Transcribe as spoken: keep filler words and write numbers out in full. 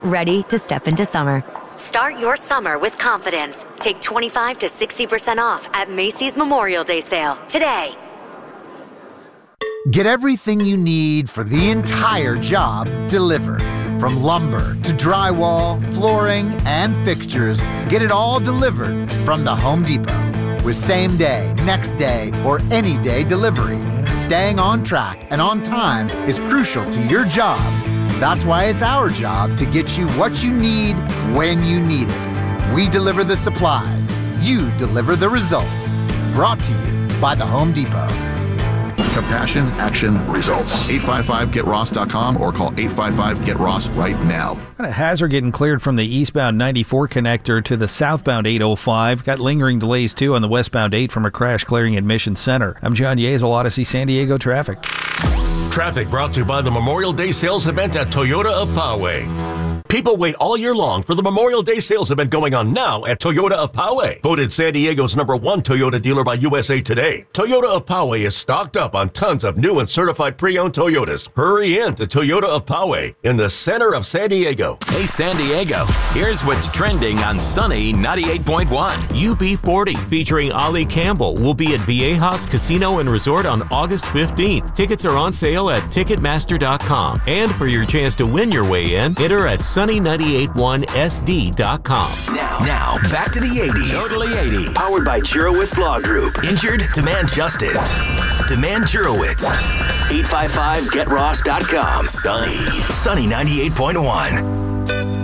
ready to step into summer. Start your summer with confidence. Take twenty-five to sixty percent off at Macy's Memorial Day sale today. Get everything you need for the entire job delivered. From lumber to drywall, flooring, and fixtures, get it all delivered from the Home Depot. With same day, next day, or any day delivery, staying on track and on time is crucial to your job. That's why it's our job to get you what you need when you need it. We deliver the supplies. You deliver the results. Brought to you by the Home Depot. Compassion, action, results. eight five five get ross dot com or call eight five five get ross right now. Got a hazard getting cleared from the eastbound ninety-four connector to the southbound eight oh five. Got lingering delays, too, on the westbound eight from a crash clearing at Mission Center. I'm John Yeazel, Odyssey San Diego Traffic. Traffic brought to you by the Memorial Day sales event at Toyota of Poway. People wait all year long for the Memorial Day sales event going on now at Toyota of Poway. Voted San Diego's number one Toyota dealer by U S A Today. Toyota of Poway is stocked up on tons of new and certified pre-owned Toyotas. Hurry in to Toyota of Poway in the center of San Diego. Hey, San Diego, here's what's trending on Sunny ninety-eight point one. U B forty featuring Ali Campbell will be at Viejas Casino and Resort on August fifteenth. Tickets are on sale at Ticketmaster dot com. And for your chance to win your way in, enter at Sunny ninety-eight one S D dot com. Now, now, back to the eighties. Totally eighties. Powered by Jurowitz Law Group. Injured? Demand justice. Demand Jurowitz. eight five five get ross dot com. Sunny. Sunny ninety-eight point one.